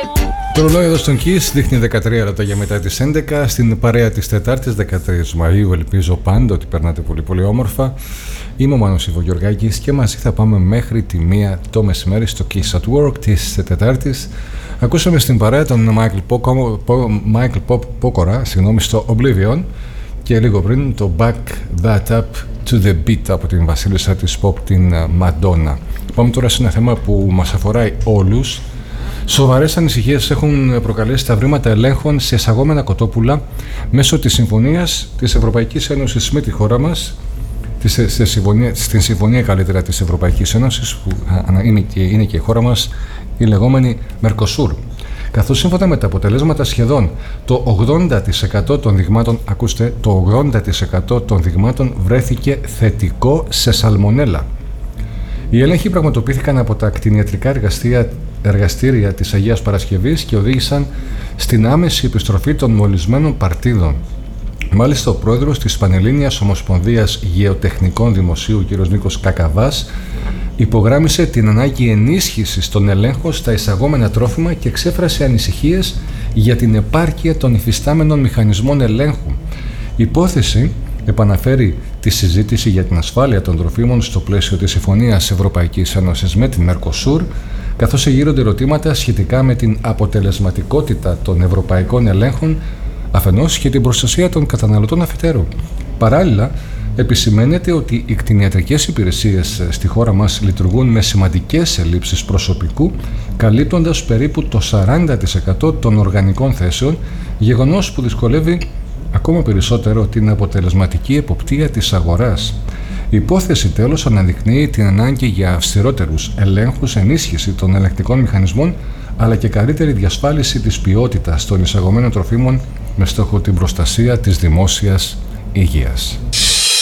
Το ρολόι εδώ στον Kiss δείχνει 13 λεπτά για μετά τις 11 στην παρέα της Τετάρτης 13 Μαΐου. Ελπίζω πάντα ότι περνάτε πολύ πολύ όμορφα. Είμαι ο Μάνος Ιβογιοργάκης και μαζί θα πάμε μέχρι τη 1 το μεσημέρι στο Kiss at Work της Τετάρτης. Ακούσαμε στην παρέα τον Michael Pokora στο Oblivion και λίγο πριν το Back That Up to the Beat από την βασίλισσα της pop, την Madonna. Πάμε τώρα σε ένα θέμα που μας αφορά όλους. Σοβαρές ανησυχίες έχουν προκαλέσει τα βρήματα ελέγχων σε εισαγόμενα κοτόπουλα μέσω της συμφωνίας της Ευρωπαϊκής Ένωσης με τη χώρα μας, στην συμφωνία καλύτερα της Ευρωπαϊκής Ένωσης που είναι και η χώρα μας, η λεγόμενη Mercosur. Καθώς σύμφωνα με τα αποτελέσματα σχεδόν το 80% των δειγμάτων, το 80% των δειγμάτων βρέθηκε θετικό σε σαλμονέλα. Οι έλεγχοι πραγματοποιήθηκαν από τα κτηνιατρικά εργαστήρια της Αγίας Παρασκευής και οδήγησαν στην άμεση επιστροφή των μολυσμένων παρτίδων. Μάλιστα, ο πρόεδρος της Πανελλήνιας Ομοσπονδίας Γεωτεχνικών Δημοσίου, κ. Νίκος Κακαβάς, υπογράμμισε την ανάγκη ενίσχυσης των ελέγχων στα εισαγόμενα τρόφιμα και εξέφρασε ανησυχίες για την επάρκεια των υφιστάμενων μηχανισμών ελέγχου. Η υπόθεση επαναφέρει τη συζήτηση για την ασφάλεια των τροφίμων στο πλαίσιο της Συμφωνίας Ευρωπαϊκής Ένωσης με την Mercosur, καθώς εγείρονται ερωτήματα σχετικά με την αποτελεσματικότητα των ευρωπαϊκών ελέγχων αφενός και την προστασία των καταναλωτών αφετέρου. Παράλληλα, επισημαίνεται ότι οι κτηνιατρικές υπηρεσίες στη χώρα μας λειτουργούν με σημαντικές ελλείψεις προσωπικού, καλύπτοντας περίπου το 40% των οργανικών θέσεων, γεγονός που δυσκολεύει ακόμα περισσότερο την αποτελεσματική εποπτεία της αγοράς. Η υπόθεση τέλος αναδεικνύει την ανάγκη για αυστηρότερους ελέγχους, ενίσχυση των ελεγκτικών μηχανισμών, αλλά και καλύτερη διασφάλιση της ποιότητας των εισαγωμένων τροφίμων με στόχο την προστασία της δημόσιας υγείας.